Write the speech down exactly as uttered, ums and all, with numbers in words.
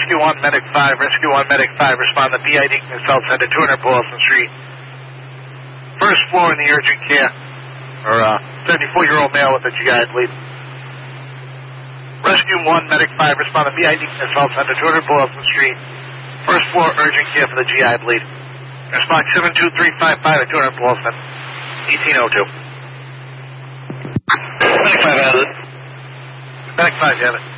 Rescue one, Medic five, Rescue one, Medic five, respond to B I D Consult Center, two hundred Boylston Street. First floor in the urgent care, or uh, seventy-four-year-old male with a G I bleed. Rescue one, Medic five, respond to B I D Consult Center, two hundred Boylston Street. First floor urgent care for the G I bleed. Respond seven two three five five at two hundred Boylston, eighteen oh two. Medic five has it. Medic five, you have it.